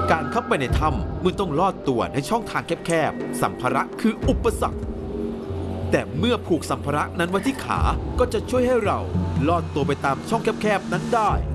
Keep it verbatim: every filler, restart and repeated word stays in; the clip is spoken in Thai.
การเข้าไปในถ้ำมึงต้องลอดตัวในช่องทางแคบๆสัมภาระคืออุปสรรคแต่เมื่อผูกสัมภาระนั้นไว้ที่ขาก็จะช่วยให้เราลอดตัวไปตามช่องแคบๆนั้นได้